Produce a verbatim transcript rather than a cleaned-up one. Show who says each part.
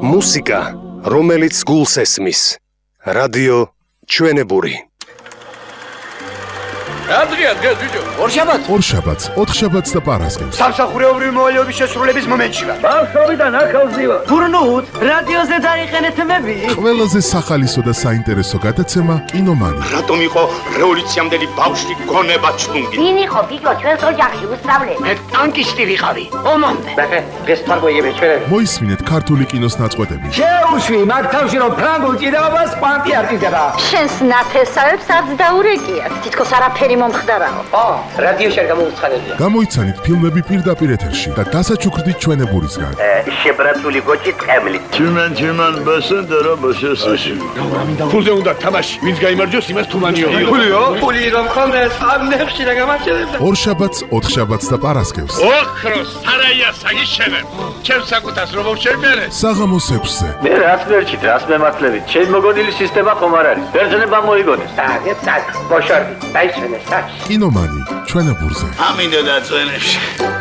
Speaker 1: მუსიკა, რომელიც გულს ესმის. რადიო ჩვენებური.
Speaker 2: Adria, adria, ბიჭო. ორშაბათს.
Speaker 3: ორშაბათს, ოთხშაბათს და პარასკევს.
Speaker 4: სამსახურეობრივი მოვალეობის შესრულების მომენტში ვარ.
Speaker 2: ბავშვობიდან ახალზივა.
Speaker 5: გურნუთ, რადიოზე დაიყენეთ მები.
Speaker 3: ყველაზე სახალისო და საინტერესო გადაცემა კინომანი.
Speaker 4: რატომ იყო რევოლუციამდელი ბავშვი გონება ჩუნგი?
Speaker 6: ვინ იყო ბიჭო ჩვენს ოჯახში უსწავლე?
Speaker 4: მე ტანკისტი ვიყავი.
Speaker 5: ომამდე.
Speaker 2: ბახე, ეს თარგოიები ჩვენები.
Speaker 3: მოისმინეთ ქართული კინოს ნაწყვეტები.
Speaker 2: შეუშვი, მაგ თავში რომ ფრანგულ ჭიდაობას კვანტი არტიზება.
Speaker 6: შენს ნათესავებს არც დაურეკიათ. თითქოს არაფერი მომხდარაო.
Speaker 2: ო, რადიოში არ გამოუცხადებია.
Speaker 3: გამოიცანით ფილმები პირდაპირ ეთერში და დასაჩუქრდით ჩვენებურისგან.
Speaker 2: შებრაცული გოჭი ტყემლით.
Speaker 7: Tümen tümen besen dara başasın.
Speaker 4: ფულზე უნდა თამაში. ვინც გაიმარჯვოს, იმას თუმანიო.
Speaker 2: ფულიო? ფული რომ ხონდეს, ამ ნებში და გამარჯვებდა.
Speaker 3: ორშაბათს, ოთხშაბათს და პარასკევს.
Speaker 4: ოქროს სარაია საგიშენებ. ჩემს საკუთას რომ შევმერე.
Speaker 3: საღამოს ექვსზე.
Speaker 7: Ne rasmerçit, rasmematlevit. Çen mogonili sistema xom ar არის. ბერძნება მოიგონეს.
Speaker 2: საგე, საგ, ბოშორდი, დაიჩვენე, საგ.
Speaker 3: კინომანი ჩვენებურზე.
Speaker 7: ამინდა დაწვენებში.